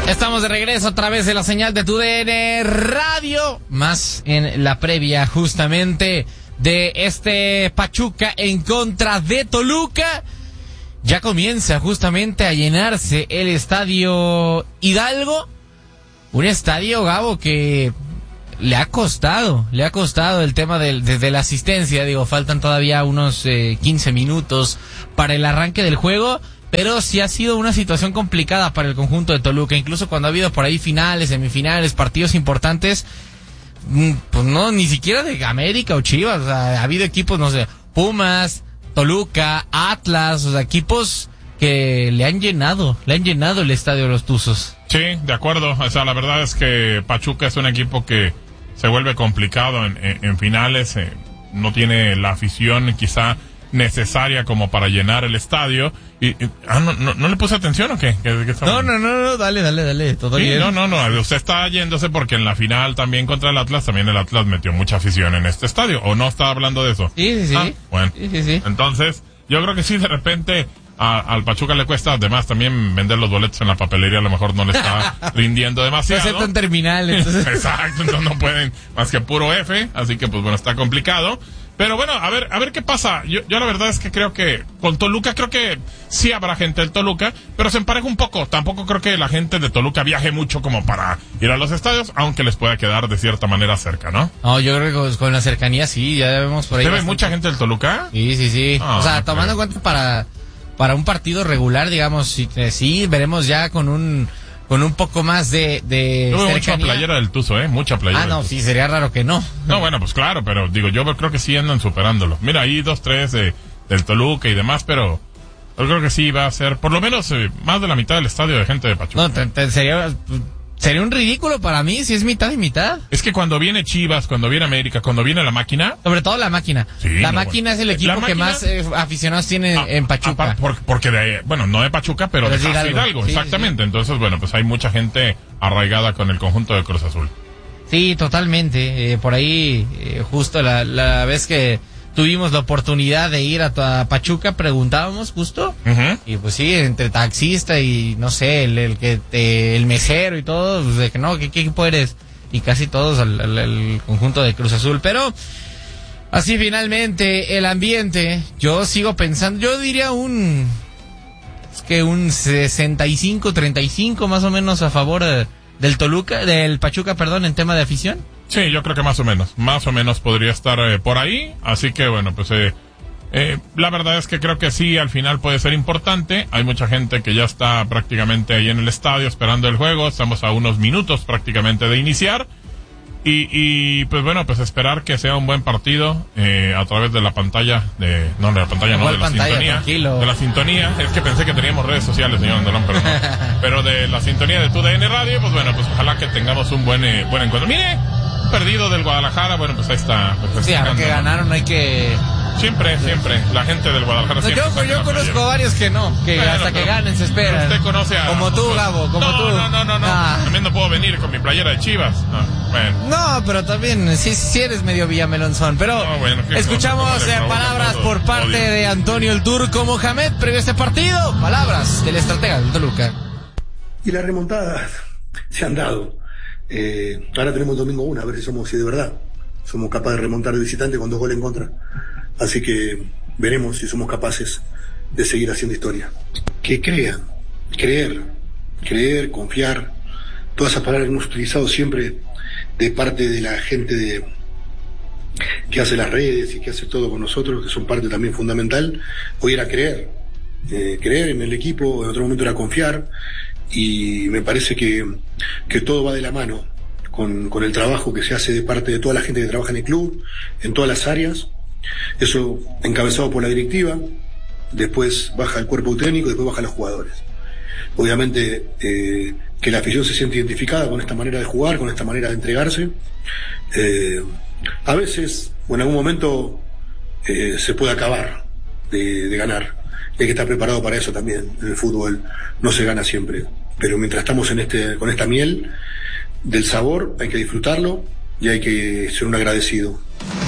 Estamos de regreso a través de la señal de TUDN Radio, más en la previa justamente de este Pachuca en contra de Toluca. Ya comienza justamente a llenarse el estadio Hidalgo, un estadio, Gabo, que le ha costado el tema de la asistencia. Digo, faltan todavía unos 15 minutos para el arranque del juego, pero sí ha sido una situación complicada para el conjunto de Toluca. Incluso cuando ha habido por ahí finales, semifinales, partidos importantes, pues no, ni siquiera de América o Chivas. O sea, ha habido equipos, no sé, Pumas, Toluca, Atlas, o sea, equipos que le han llenado el estadio de los Tuzos. Sí, de acuerdo. O sea, la verdad es que Pachuca es un equipo que se vuelve complicado en finales. No tiene la afición quizá necesaria como para llenar el estadio. ¿No le puse atención o qué? No, dale, todo bien. No, usted está yéndose porque en la final también contra el Atlas, también el Atlas metió mucha afición en este estadio, ¿o no está hablando de eso? Sí. Bueno, sí. Entonces, yo creo que sí, de repente al Pachuca le cuesta, además también vender los boletos en la papelería a lo mejor no le está rindiendo demasiado. No aceptan terminal, entonces. Exacto, entonces no pueden más que puro F, así que pues bueno, está complicado. Pero bueno, a ver qué pasa. Yo la verdad es que creo que con Toluca, creo que sí habrá gente del Toluca, pero se empareja un poco. Tampoco creo que la gente de Toluca viaje mucho como para ir a los estadios, aunque les pueda quedar de cierta manera cerca, ¿no? No, yo creo que con la cercanía sí, ya vemos por ahí. ¿Ve mucha gente del Toluca? Sí. O sea, tomando en cuenta para un partido regular, digamos, sí, veremos ya con un poco más de Tuve mucha playera del Tuzo, mucha playera. No, sí, sería raro que no. No, bueno, pues claro, pero digo, yo creo que sí andan superándolo. Mira, ahí 2-3 del Toluca y demás, pero yo creo que sí va a ser por lo menos más de la mitad del estadio de gente de Pachuca. No, sería un ridículo para mí si es mitad y mitad. Es que cuando viene Chivas, cuando viene América, cuando viene la máquina... Sobre todo la máquina. Sí, la máquina es el equipo que más aficionados tiene en Pachuca. Porque no de Pachuca, pero de Hidalgo. Sí, exactamente. Sí. Entonces, bueno, pues hay mucha gente arraigada con el conjunto de Cruz Azul. Sí, totalmente. Por ahí, justo la vez que tuvimos la oportunidad de ir a Pachuca, preguntábamos justo, y pues sí, entre taxista y no sé, el mesero y todo, pues de que no, ¿qué equipo eres? Y casi todos al conjunto de Cruz Azul, pero así finalmente el ambiente, yo sigo pensando, yo diría un 65-35 más o menos a favor del Pachuca, en tema de afición. Sí, yo creo que más o menos podría estar por ahí, así que bueno, pues la verdad es que creo que sí, al final puede ser importante. Hay mucha gente que ya está prácticamente ahí en el estadio esperando el juego, estamos a unos minutos prácticamente de iniciar y pues bueno, pues esperar que sea un buen partido a través de la pantalla de la sintonía, tranquilo. De la sintonía, es que pensé que teníamos redes sociales, señor Andalón, pero no, pero de la sintonía de TUDN Radio, pues bueno, pues ojalá que tengamos un buen encuentro. Mire, perdido del Guadalajara, bueno, pues ahí está. Pues, sí, aunque ganaron hay que... Siempre, la gente del Guadalajara siempre. Yo conozco varios que no, que bueno, hasta que ganen se esperan. Usted conoce a... Como tú, Gabo, tú. No. También no puedo venir con mi playera de Chivas. Bueno. No, pero también, sí eres medio Villamelonzón. Pero escuchamos palabras por parte de Antonio el Turco Mohamed previo a este partido. Palabras del estratega del Toluca. Y las remontadas se han dado. Ahora tenemos el domingo una, a ver si de verdad somos capaces de remontar de visitante con 2 goles en contra. Así que veremos si somos capaces de seguir haciendo historia. Que crean, creer, confiar, todas esas palabras que hemos utilizado siempre de parte de la gente que hace las redes y que hace todo con nosotros, que son parte también fundamental. Hoy era creer en el equipo, en otro momento era confiar, y me parece que todo va de la mano con el trabajo que se hace de parte de toda la gente que trabaja en el club, en todas las áreas. Eso encabezado por la directiva, después baja el cuerpo técnico, después bajan los jugadores. Obviamente que la afición se siente identificada con esta manera de jugar, con esta manera de entregarse. A veces, o en algún momento, se puede acabar de ganar. Hay que estar preparado para eso también. En el fútbol no se gana siempre, pero mientras estamos con esta miel del sabor, hay que disfrutarlo y hay que ser un agradecido.